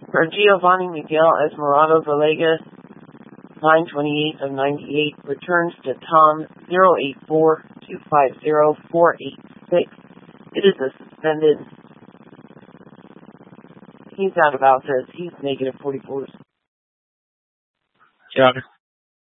For Giovanni Miguel Esmeralda Villegas, 9/28 of 98, returns to Tom 084250486. It is a suspended. He's out about this. He's -44. Roger.